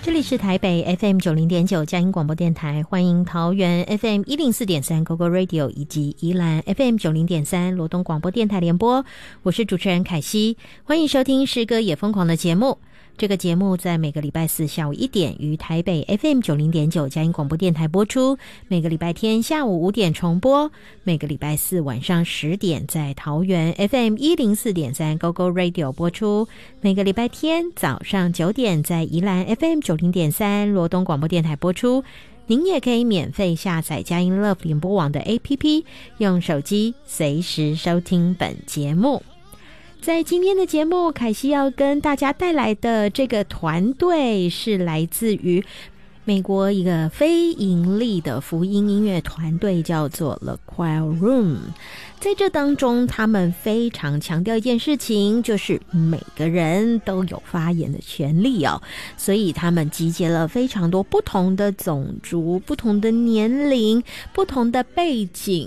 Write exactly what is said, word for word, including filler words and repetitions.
这里是台北 F M 九零点九佳音广播电台，欢迎桃园 F M 一零四点三 Go Go Radio 以及宜兰 F M 九零点三罗东广播电台联播，我是主持人凯西，欢迎收听诗歌也疯狂的节目。这个节目在每个礼拜四下午一点于台北 F M 九零点九佳音广播电台播出，每个礼拜天下午五点重播，每个礼拜四晚上十点在桃园 F M 一零四点三 Go Go Radio 播出，每个礼拜天早上九点在宜兰 F M 九零点三罗东广播电台播出。您也可以免费下载佳音 Love 联播网的 A P P， 用手机随时收听本节目。在今天的节目，凯西要跟大家带来的这个团队是来自于美国一个非盈利的福音音乐团队，叫做 The Choir Room。 在这当中，他们非常强调一件事情，就是每个人都有发言的权利哦。所以他们集结了非常多不同的种族、不同的年龄、不同的背景，